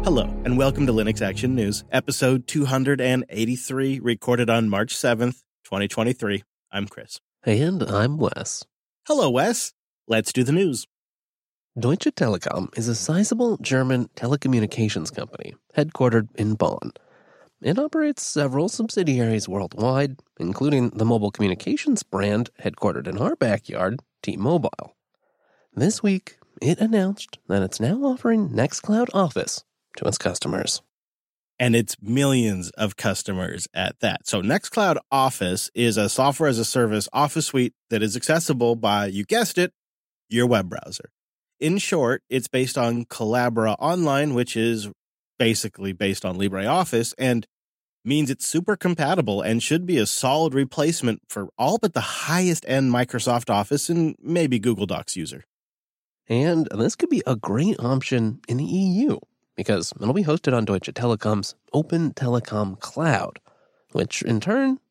Hello, and welcome to Linux Action News, episode 283, recorded on March 7th, 2023. I'm Chris. And I'm Wes. Hello, Wes. Let's do the news. Deutsche Telekom is a sizable German telecommunications company headquartered in Bonn. It operates several subsidiaries worldwide, including the mobile communications brand headquartered in our backyard, T-Mobile. This week, it announced that it's now offering Nextcloud Office to its customers. And it's millions of customers at that. So Nextcloud Office is a software-as-a-service office suite that is accessible by, you guessed it, your web browser. In short, it's based on Collabora Online, which is basically based on LibreOffice, and means it's super compatible and should be a solid replacement for all but the highest-end Microsoft Office and maybe Google Docs user. And this could be a great option in the EU, because it'll be hosted on Deutsche Telekom's Open Telecom Cloud, which in turn